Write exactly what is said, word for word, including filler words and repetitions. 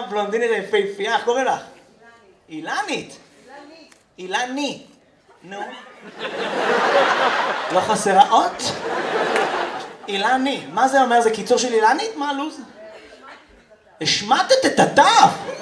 בלונדינית יפהפייה, איך קוראים לך? אילנית. אילני. נו. לא חסרה אות? אילני. מה זה אומר? זה קיצור של אילנית? מה הלו"ז? השמטת את התף!